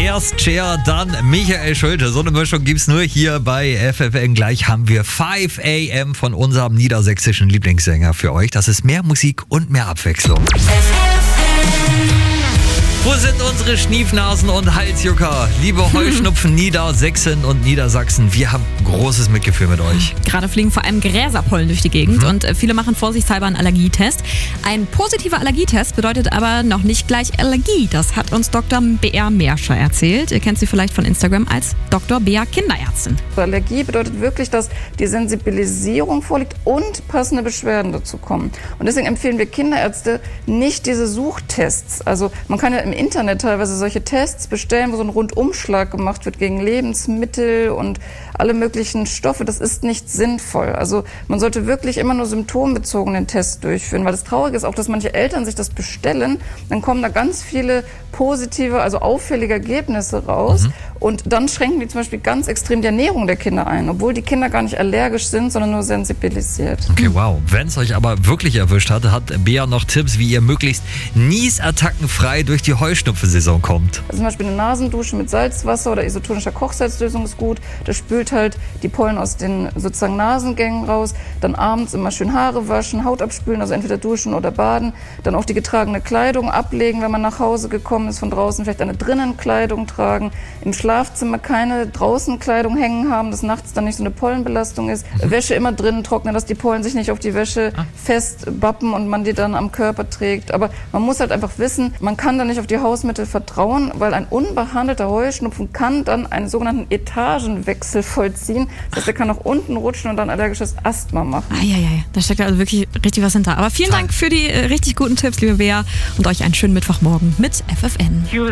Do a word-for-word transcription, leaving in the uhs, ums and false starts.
Erst Cher, dann Michael Schulte. So eine Mischung gibt's nur hier bei F F N. Gleich haben wir fünf A M von unserem niedersächsischen Lieblingssänger für euch. Das ist mehr Musik und mehr Abwechslung. Wo sind unsere Schniefnasen und Halsjucker? Liebe Heuschnupfen Niedersächsen und Niedersachsen, wir haben großes Mitgefühl mit euch. Gerade fliegen vor allem Gräserpollen durch die Gegend mhm. und viele machen vorsichtshalber einen Allergietest. Ein positiver Allergietest bedeutet aber noch nicht gleich Allergie. Das hat uns Doktor Bea Merscher erzählt. Ihr kennt sie vielleicht von Instagram als Doktor Bea Kinderärztin. Allergie bedeutet wirklich, dass die Sensibilisierung vorliegt und passende Beschwerden dazu kommen. Und deswegen empfehlen wir Kinderärzte nicht diese Suchtests. Also man kann ja im Internet teilweise solche Tests bestellen, wo so ein Rundumschlag gemacht wird gegen Lebensmittel und alle möglichen Stoffe. Das ist nicht sinnvoll. Also man sollte wirklich immer nur symptombezogenen Tests durchführen, weil das Traurige ist auch, dass manche Eltern sich das bestellen, dann kommen da ganz viele positive, also auffällige Ergebnisse raus mhm. und dann schränken die zum Beispiel ganz extrem die Ernährung der Kinder ein, obwohl die Kinder gar nicht allergisch sind, sondern nur sensibilisiert. Okay, wow. Wenn es euch aber wirklich erwischt hat, hat Bea noch Tipps, wie ihr möglichst niesattackenfrei durch die Heuschnupfensaison kommt. Also zum Beispiel eine Nasendusche mit Salzwasser oder isotonischer Kochsalzlösung ist gut. Das spült halt die Pollen aus den sozusagen Nasengängen raus. Dann abends immer schön Haare waschen, Haut abspülen, also entweder duschen oder baden. Dann auch die getragene Kleidung ablegen, wenn man nach Hause gekommen ist von draußen. Vielleicht eine Drinnenkleidung tragen. Im Schlafzimmer keine Draußenkleidung hängen haben, dass nachts dann nicht so eine Pollenbelastung ist. Mhm. Wäsche immer drinnen trocknen, dass die Pollen sich nicht auf die Wäsche ah. festbappen und man die dann am Körper trägt. Aber man muss halt einfach wissen, man kann da nicht auf die Hausmittel vertrauen, weil ein unbehandelter Heuschnupfen kann dann einen sogenannten Etagenwechsel vollziehen. Das heißt, er kann nach unten rutschen und dann allergisches Asthma machen. Ah, ja, ja, ja. Da steckt also wirklich richtig was hinter. Aber vielen Dank für die äh, richtig guten Tipps, liebe Bea, und euch einen schönen Mittwochmorgen mit F F N.